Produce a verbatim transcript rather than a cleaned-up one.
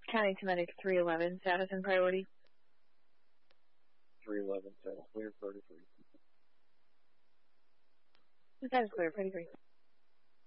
County to Medic three eleven, status and priority. three eleven, status clear, thirty-three. Status clear, thirty-three.